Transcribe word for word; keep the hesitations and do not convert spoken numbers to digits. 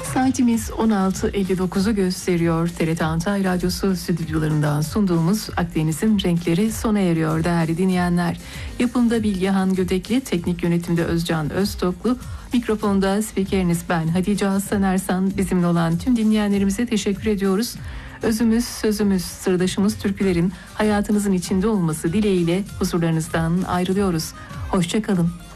Saatimiz on altı elli dokuzu gösteriyor. T R T Antalya Radyosu stüdyolarından sunduğumuz Akdeniz'in renkleri sona eriyor değerli dinleyenler. Yapımda Bilgehan Gödekli, teknik yönetimde Özcan Öztoklu, mikrofonda spikeriniz ben Hatice Hasan Ersan. Bizimle olan tüm dinleyenlerimize teşekkür ediyoruz. Özümüz, sözümüz, sırdaşımız türkülerin hayatınızın içinde olması dileğiyle huzurlarınızdan ayrılıyoruz. Hoşça kalın.